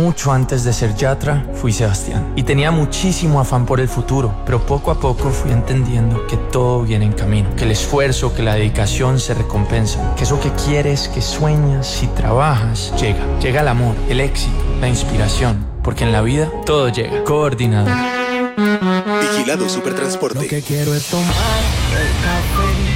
Mucho antes de ser Yatra, fui Sebastián. Y tenía muchísimo afán por el futuro, pero poco a poco fui entendiendo que todo viene en camino. Que el esfuerzo, que la dedicación se recompensan. Que eso que quieres, que sueñas, si trabajas, llega. Llega el amor, el éxito, la inspiración. Porque en la vida todo llega. Coordinador. Vigilado Supertransporte. Lo que quiero es tomar el café